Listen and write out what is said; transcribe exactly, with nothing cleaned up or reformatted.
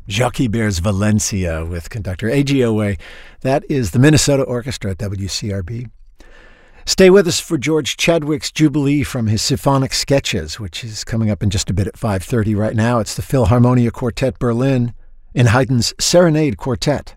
Jockey Bears Valencia with conductor A G Owe. That is the Minnesota Orchestra at W C R B. Stay with us for George Chadwick's Jubilee from his Symphonic Sketches, which is coming up in just a bit at five thirty right now. It's the Philharmonia Quartet Berlin in Haydn's Serenade Quartet.